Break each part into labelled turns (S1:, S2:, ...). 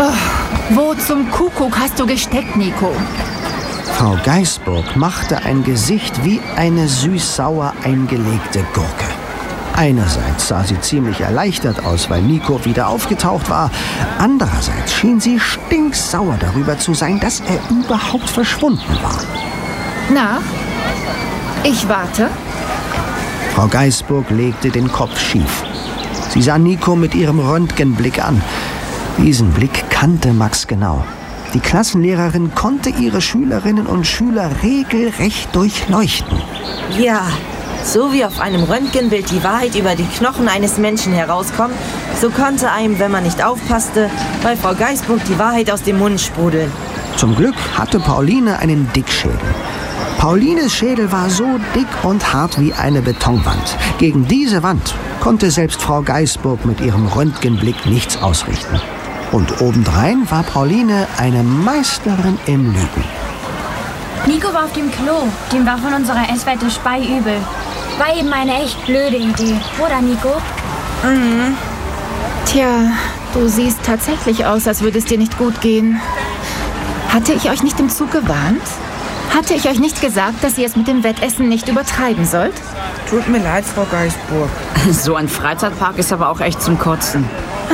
S1: Wo zum Kuckuck hast du gesteckt, Nico?
S2: Frau Geißburg machte ein Gesicht wie eine süß-sauer eingelegte Gurke. Einerseits sah sie ziemlich erleichtert aus, weil Nico wieder aufgetaucht war. Andererseits schien sie stinksauer darüber zu sein, dass er überhaupt verschwunden war.
S1: Na, ich warte.
S2: Frau Geißburg legte den Kopf schief. Sie sah Nico mit ihrem Röntgenblick an. Diesen Blick kannte Max genau. Die Klassenlehrerin konnte ihre Schülerinnen und Schüler regelrecht durchleuchten.
S3: Ja, so wie auf einem Röntgenbild die Wahrheit über die Knochen eines Menschen herauskommt, so konnte einem, wenn man nicht aufpasste, bei Frau Geißburg die Wahrheit aus dem Mund sprudeln.
S2: Zum Glück hatte Pauline einen Dickschädel. Paulines Schädel war so dick und hart wie eine Betonwand. Gegen diese Wand konnte selbst Frau Geißburg mit ihrem Röntgenblick nichts ausrichten. Und obendrein war Pauline eine Meisterin im Lügen.
S4: Nico war auf dem Klo. Dem war von unserer Esswette Spei übel. War eben eine echt blöde Idee. Oder, Nico?
S1: Mhm. Tja, du siehst tatsächlich aus, als würde es dir nicht gut gehen. Hatte ich euch nicht im Zug gewarnt? Hatte ich euch nicht gesagt, dass ihr es mit dem Wettessen nicht übertreiben sollt?
S5: Tut mir leid, Frau Geißburg.
S6: So ein Freizeitpark ist aber auch echt zum Kotzen.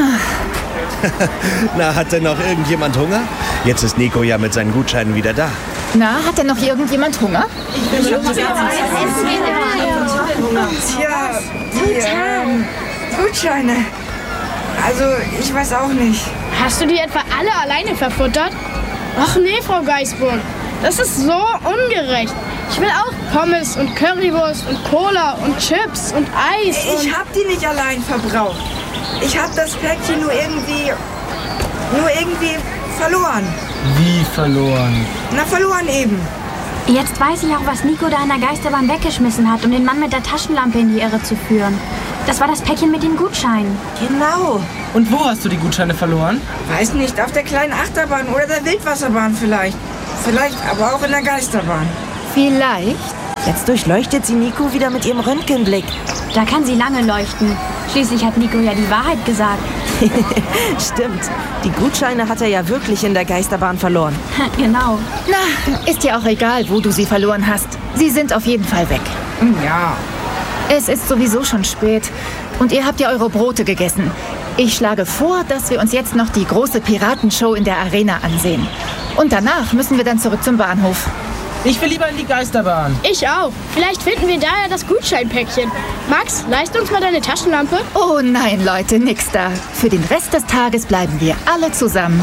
S7: Na, hat denn noch irgendjemand Hunger? Jetzt ist Nico ja mit seinen Gutscheinen wieder da.
S1: Na, hat denn noch irgendjemand Hunger?
S5: Tja, die Gutscheine. Also, ich weiß auch nicht.
S8: Hast du die etwa alle alleine verfuttert? Ach nee, Frau Geißburg. Das ist so ungerecht. Ich will auch Pommes und Currywurst und Cola und Chips und Eis.
S5: Ich hab die nicht allein verbraucht. Ich hab das Päckchen nur irgendwie verloren.
S9: Wie verloren?
S5: Na, verloren eben.
S4: Jetzt weiß ich auch, was Nico da in der Geisterbahn weggeschmissen hat, um den Mann mit der Taschenlampe in die Irre zu führen. Das war das Päckchen mit den Gutscheinen.
S3: Genau.
S9: Und wo hast du die Gutscheine verloren?
S5: Weiß nicht, auf der kleinen Achterbahn oder der Wildwasserbahn vielleicht. Vielleicht aber auch in der Geisterbahn.
S1: Vielleicht.
S3: Jetzt durchleuchtet sie Nico wieder mit ihrem Röntgenblick.
S4: Da kann sie lange leuchten. Schließlich hat Nico ja die Wahrheit gesagt.
S3: Stimmt. Die Gutscheine hat er ja wirklich in der Geisterbahn verloren.
S4: Genau.
S1: Na, ist ja auch egal, wo du sie verloren hast. Sie sind auf jeden Fall weg.
S5: Ja.
S1: Es ist sowieso schon spät. Und ihr habt ja eure Brote gegessen. Ich schlage vor, dass wir uns jetzt noch die große Piratenshow in der Arena ansehen. Und danach müssen wir dann zurück zum Bahnhof.
S9: Ich will lieber in die Geisterbahn.
S8: Ich auch. Vielleicht finden wir da ja das Gutscheinpäckchen. Max, leist uns mal deine Taschenlampe.
S1: Oh nein, Leute, nix da. Für den Rest des Tages bleiben wir alle zusammen.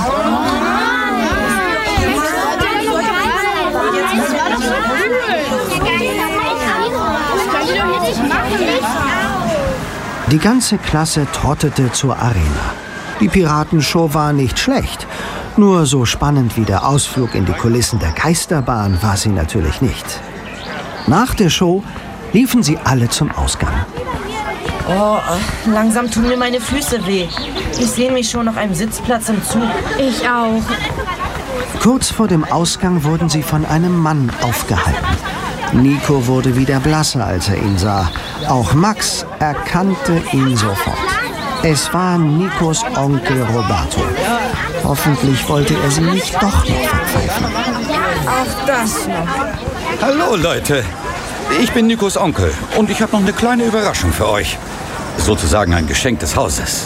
S2: Die ganze Klasse trottete zur Arena. Die Piratenshow war nicht schlecht. Nur so spannend wie der Ausflug in die Kulissen der Geisterbahn war sie natürlich nicht. Nach der Show liefen sie alle zum Ausgang.
S3: Oh, langsam tun mir meine Füße weh. Ich sehe mich schon auf einem Sitzplatz im Zug.
S1: Ich auch.
S2: Kurz vor dem Ausgang wurden sie von einem Mann aufgehalten. Nico wurde wieder blasser, als er ihn sah. Auch Max erkannte ihn sofort. Es war Nikos Onkel Roberto. Hoffentlich wollte er sie nicht doch noch verpfeifen.
S5: Auch das noch.
S10: Hallo Leute, ich bin Nikos Onkel und ich habe noch eine kleine Überraschung für euch. Sozusagen ein Geschenk des Hauses.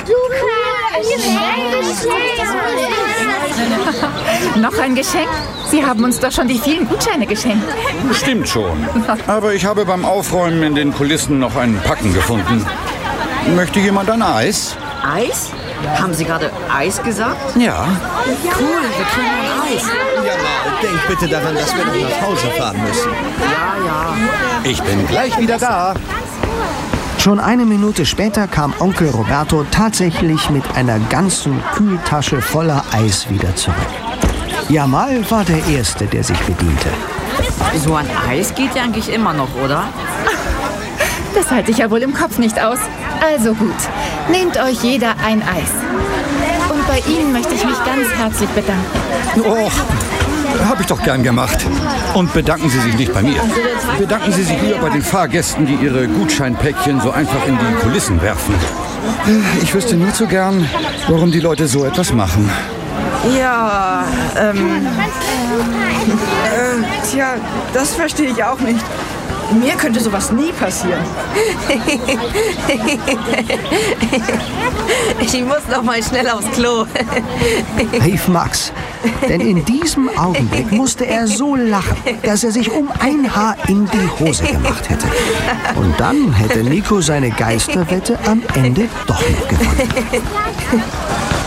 S1: Noch ein Geschenk? Sie haben uns doch schon die vielen Gutscheine geschenkt.
S10: Stimmt schon. Aber ich habe beim Aufräumen in den Kulissen noch einen Packen gefunden. Möchte jemand ein Eis?
S6: Eis? Haben Sie gerade Eis gesagt?
S10: Ja.
S6: Cool, wir kriegen ein Eis.
S7: Ja, mal, denk bitte daran, dass wir noch nach Hause fahren müssen.
S6: Ja.
S10: Ich bin gleich wieder da.
S2: Schon eine Minute später kam Onkel Roberto tatsächlich mit einer ganzen Kühltasche voller Eis wieder zurück. Jamal war der Erste, der sich bediente.
S6: So ein Eis geht ja eigentlich immer noch, oder?
S1: Das halte ich ja wohl im Kopf nicht aus. Also gut, nehmt euch jeder ein Eis. Und bei Ihnen möchte ich mich ganz herzlich bedanken.
S10: Och, habe ich doch gern gemacht. Und bedanken Sie sich nicht bei mir. Bedanken Sie sich lieber bei den Fahrgästen, die ihre Gutscheinpäckchen so einfach in die Kulissen werfen. Ich wüsste nur zu gern, warum die Leute so etwas machen.
S5: Ja, tja, das verstehe ich auch nicht. Mir könnte sowas nie passieren.
S3: Ich muss noch mal schnell aufs Klo.
S2: rief Max. Denn in diesem Augenblick musste er so lachen, dass er sich um ein Haar in die Hose gemacht hätte. Und dann hätte Nico seine Geisterwette am Ende doch noch gewonnen.